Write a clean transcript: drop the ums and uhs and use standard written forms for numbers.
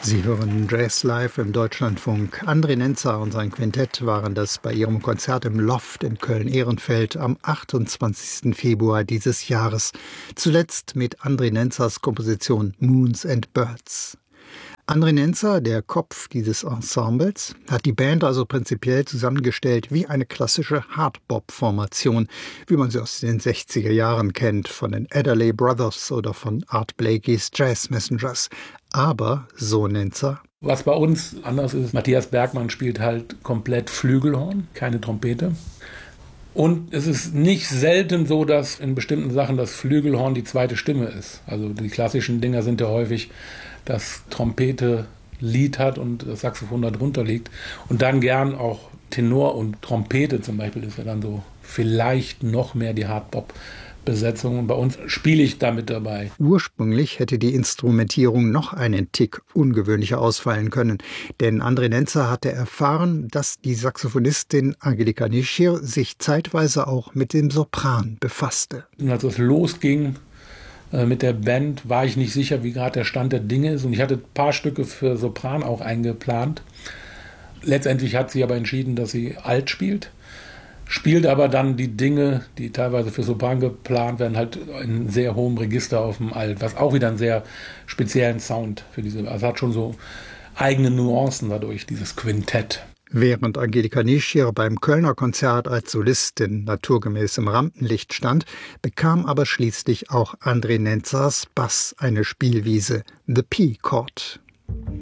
Sie hören Jazz Live im Deutschlandfunk. André Nenza und sein Quintett waren das bei ihrem Konzert im Loft in Köln-Ehrenfeld am 28. Februar dieses Jahres. Zuletzt mit André Nenzas Komposition Moons and Birds. André Nenza, der Kopf dieses Ensembles, hat die Band also prinzipiell zusammengestellt wie eine klassische Hardbop-Formation, wie man sie aus den 60er Jahren kennt, von den Adderley Brothers oder von Art Blakey's Jazz Messengers. Aber, so Nenza, was bei uns anders ist, Matthias Bergmann spielt halt komplett Flügelhorn, keine Trompete. Und es ist nicht selten so, dass in bestimmten Sachen das Flügelhorn die zweite Stimme ist. Also die klassischen Dinger sind ja häufig, dass Trompete Lead hat und das Saxophon da drunter liegt. Und dann gern auch Tenor und Trompete zum Beispiel ist ja dann so vielleicht noch mehr die Hardbop-Besetzung. Und bei uns spiele ich damit dabei. Ursprünglich hätte die Instrumentierung noch einen Tick ungewöhnlicher ausfallen können. Denn André Nenza hatte erfahren, dass die Saxophonistin Angelika Nischir sich zeitweise auch mit dem Sopran befasste. Und als es losging mit der Band, war ich nicht sicher, wie gerade der Stand der Dinge ist. Und ich hatte ein paar Stücke für Sopran auch eingeplant. Letztendlich hat sie aber entschieden, dass sie alt spielt aber dann die Dinge, die teilweise für Sopran geplant werden, halt in sehr hohem Register auf dem Alt, was auch wieder einen sehr speziellen Sound für diese, also hat schon so eigene Nuancen dadurch, dieses Quintett. Während Angelika Nischir beim Kölner Konzert als Solistin naturgemäß im Rampenlicht stand, bekam aber schließlich auch André Nenzas Bass eine Spielwiese, The P-Chord.